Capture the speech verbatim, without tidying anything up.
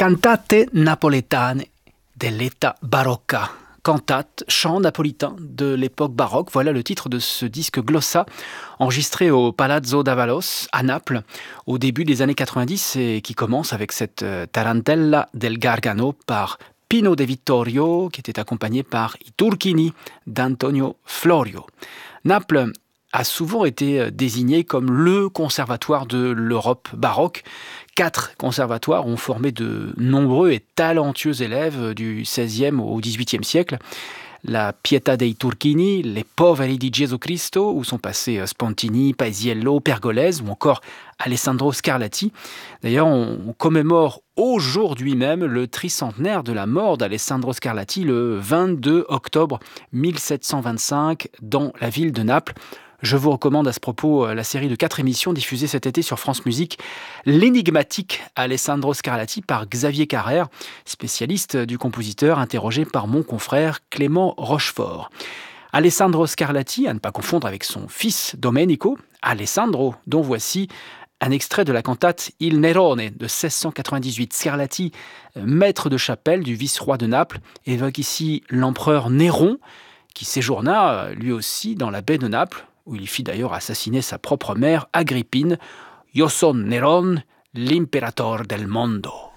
Cantate napoletane dell'età barocca. Cantate, chant napolitain de l'époque baroque. Voilà le titre de ce disque Glossa, enregistré au Palazzo d'Avalos, à Naples, au début des années quatre-vingt-dix, et qui commence avec cette Tarantella del Gargano par Pino de Vittorio, qui était accompagné par I Turchini d'Antonio Florio. Naples a souvent été désigné comme le conservatoire de l'Europe baroque. Quatre conservatoires ont formé de nombreux et talentueux élèves du seizième au dix-huitième siècle. La Pietà dei Turchini, les Poveri di Gesù Cristo, où sont passés Spontini, Paisiello, Pergolese ou encore Alessandro Scarlatti. D'ailleurs, on commémore aujourd'hui même le tricentenaire de la mort d'Alessandro Scarlatti le vingt-deux octobre mille sept cent vingt-cinq dans la ville de Naples. Je vous recommande à ce propos la série de quatre émissions diffusées cet été sur France Musique, l'énigmatique Alessandro Scarlatti par Xavier Carrère, spécialiste du compositeur interrogé par mon confrère Clément Rochefort. Alessandro Scarlatti, à ne pas confondre avec son fils Domenico, Alessandro, dont voici un extrait de la cantate Il Nerone de seize cent quatre-vingt-dix-huit. Scarlatti, maître de chapelle du vice-roi de Naples, évoque ici l'empereur Néron, qui séjourna lui aussi dans la baie de Naples, où il fit d'ailleurs assassiner sa propre mère Agrippine. Io son Neron, l'imperator del mondo.